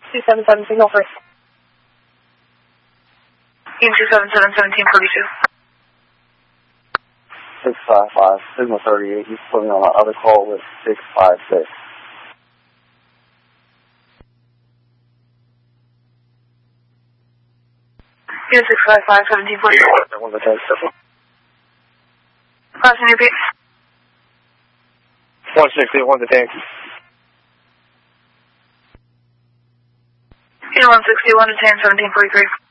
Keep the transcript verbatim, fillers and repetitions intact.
two seven seven signal first. Team two seven seven, seventeen forty-two. six five five, signal thirty-eight. He's putting on our other call with six five six. Unit six five five, seventeen forty-two. One of the tanks, circle. Crossing repeat. one sixty, one of the tanks. Unit one sixty, one to ten, seventeen forty-three.